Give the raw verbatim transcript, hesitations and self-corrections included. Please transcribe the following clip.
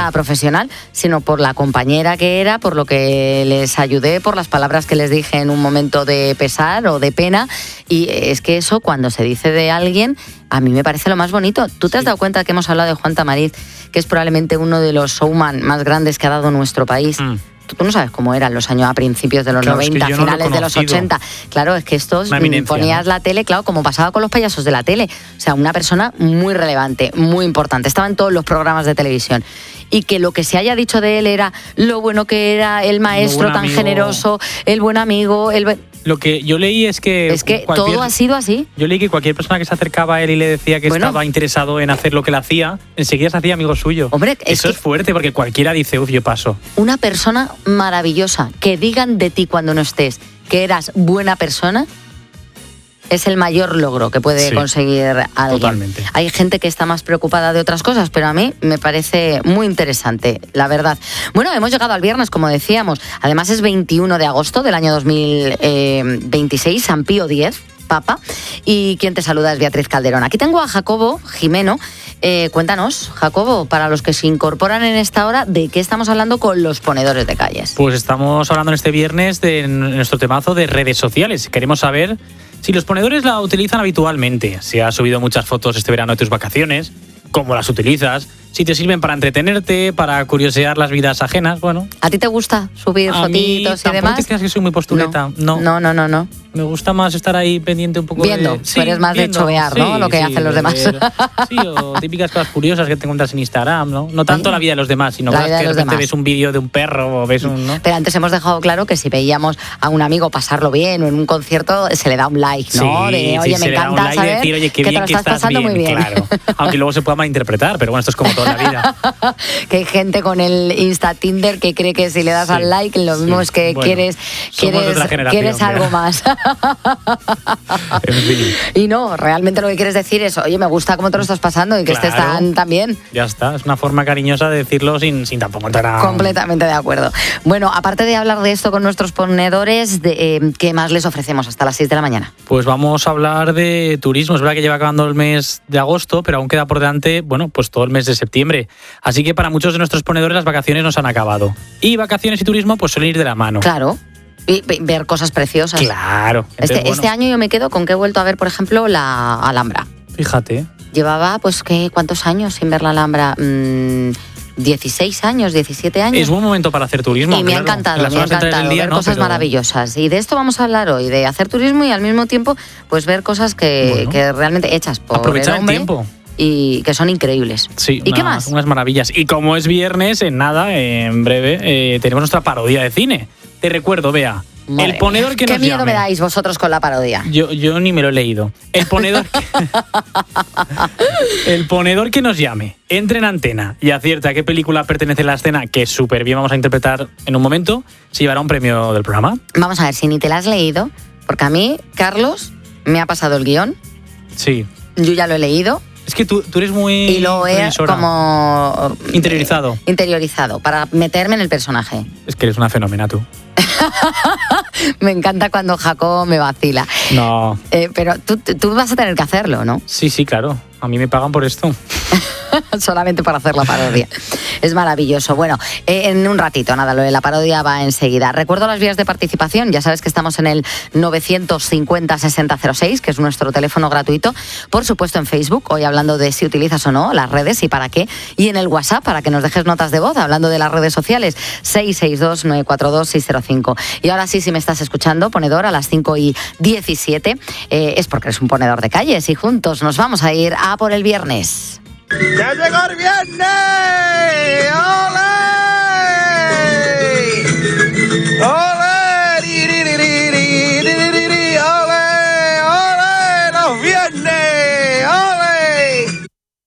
nada profesional, sino por la compañera que era, por lo que les ayudé, por las palabras que les dije en un momento de pesar o de pena. Y es que eso, cuando se dice de alguien, a mí me parece lo más bonito. ¿Tú te has Sí. dado cuenta que hemos hablado de Juan Tamariz, que es probablemente uno de los showman más grandes que ha dado nuestro país? Mm. Tú, tú no sabes cómo eran los años a principios de los Claro, es que noventa, yo no lo he finales de los conocido. ochenta. Claro, es que estos Una eminencia, ponías ¿no? la tele, claro, como pasaba con los payasos de la tele. O sea, una persona muy relevante, muy importante. Estaba en todos los programas de televisión. Y que lo que se haya dicho de él era lo bueno que era, el maestro buen tan amigo. generoso, el buen amigo, el... buen- Lo que yo leí es que... Es que cualquier- todo ha sido así. Yo leí que cualquier persona que se acercaba a él y le decía que Bueno. estaba interesado en hacer lo que él hacía, enseguida se hacía amigo suyo. Hombre, es Eso que- es fuerte, porque cualquiera dice, uff, yo paso. Una persona maravillosa. Que digan de ti cuando no estés que eras buena persona es el mayor logro que puede Sí, conseguir alguien. totalmente. Hay gente que está más preocupada de otras cosas, pero a mí me parece muy interesante, la verdad. Bueno, hemos llegado al viernes, como decíamos. Además es veintiuno de agosto del año dos mil veintiséis, San Pío X, Papa. Y quien te saluda es Beatriz Calderón. Aquí tengo a Jacobo Jimeno. Eh, cuéntanos, Jacobo, para los que se incorporan en esta hora, ¿de qué estamos hablando con los ponedores de calles? Pues estamos hablando en este viernes de nuestro temazo de redes sociales. Queremos saber si los ponedores la utilizan habitualmente, si has subido muchas fotos este verano de tus vacaciones, cómo las utilizas, si te sirven para entretenerte, para curiosear las vidas ajenas, bueno. ¿A ti te gusta subir A mí fotitos y tampoco demás? te creas que soy muy postuleta, no. No, no, no, no. Me gusta más estar ahí pendiente un poco Viendo, de... tú eres más de chovear, ¿no? Lo que hacen los de demás. ver- sí, o típicas cosas curiosas que te encuentras en Instagram, ¿no? No tanto Sí. la vida de los demás, sino La cosas vida de que de los repente demás. ves un vídeo de un perro o ves un... ¿no? Pero antes hemos dejado claro que si veíamos a un amigo pasarlo bien o en un concierto, se le da un like, ¿no? Sí, de, sí, oye, se me le da un encanta like y saber decir, oye, qué que te bien lo que estás estás pasando muy bien. Claro. Aunque luego se pueda malinterpretar, pero bueno, esto es como toda la vida. Que hay gente con el Insta Tinder que cree que si le das Sí, al like, lo mismo sí. es que Bueno, quieres, somos de quieres, otra generación, quieres algo ¿verdad? más. En fin, Y no, realmente lo que quieres decir es, oye, me gusta cómo te lo estás pasando y que estés Claro. tan, tan bien. ya está. Es una forma cariñosa de decirlo sin, sin tampoco entrar a... Completamente de acuerdo. Bueno, aparte de hablar de esto con nuestros ponedores, de, eh, ¿qué más les ofrecemos hasta las seis de la mañana? Pues vamos a hablar de turismo. Es verdad que lleva acabando el mes de agosto, pero aún queda por delante, bueno, pues todo el mes de septiembre. Así que para muchos de nuestros ponedores las vacaciones nos han acabado. Y vacaciones y turismo pues suelen ir de la mano. Claro, y, y ver cosas preciosas. Claro. Entonces, Este, bueno, este año yo me quedo con que he vuelto a ver, por ejemplo, la Alhambra. Fíjate. Llevaba, pues, ¿qué, ¿cuántos años sin ver la Alhambra? Mm, dieciséis años, diecisiete años. Es buen momento para hacer turismo. Y me ha claro. encantado, En las me ha horas centrales encantado del día, ver ¿no? cosas Pero- maravillosas. Y de esto vamos a hablar hoy, de hacer turismo y al mismo tiempo, pues ver cosas que, Bueno. que realmente hechas por Aprovechar el el hombre tiempo. y que son increíbles. Sí, ¿Y qué unas- más? Unas maravillas. Y como es viernes, en nada, en breve, eh, tenemos nuestra parodia de cine. Te recuerdo, Bea, Madre el ponedor mía, que ¿Qué nos miedo llame. me dais vosotros con la parodia? Yo, yo ni me lo he leído. El ponedor, el ponedor que nos llame, entre en antena y acierte a qué película pertenece la escena, que súper bien vamos a interpretar en un momento, se llevará un premio del programa. Vamos a ver si ni te la has leído, porque a mí, Carlos, me ha pasado el guión, Sí. yo ya lo he leído Es que tú, tú eres muy... y lo he previsora. como... Interiorizado. Interiorizado, para meterme en el personaje. Es que eres una fenómena tú. Me encanta cuando Jacob me vacila. No. Eh, pero tú, tú vas a tener que hacerlo, ¿no? Sí, sí, claro. A mí me pagan por esto. Solamente para hacer la parodia. Es maravilloso. Bueno, eh, en un ratito, nada, lo de la parodia va enseguida. Recuerdo las vías de participación. Ya sabes que estamos en el novecientos cincuenta sesenta cero seis, que es nuestro teléfono gratuito. Por supuesto, en Facebook, hoy hablando de si utilizas o no las redes y para qué. Y en el WhatsApp, para que nos dejes notas de voz, hablando de las redes sociales, seis seis dos nueve cuatro dos seis cero cinco. Y ahora sí, si me estás escuchando, ponedor, a las cinco y diecisiete, eh, es porque eres un ponedor de calles y juntos nos vamos a ir a por el viernes. ¡Ya llegó el viernes! ¡Ole!